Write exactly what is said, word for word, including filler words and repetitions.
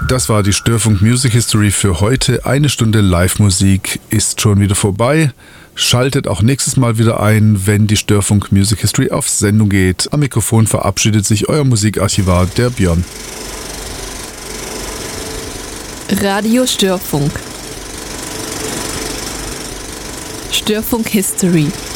Das war die Störfunk Music History für heute. Eine Stunde Live-Musik ist schon wieder vorbei. Schaltet auch nächstes Mal wieder ein, wenn die Störfunk Music History auf Sendung geht. Am Mikrofon verabschiedet sich euer Musikarchivar, der Björn. Radio Störfunk. Störfunk History.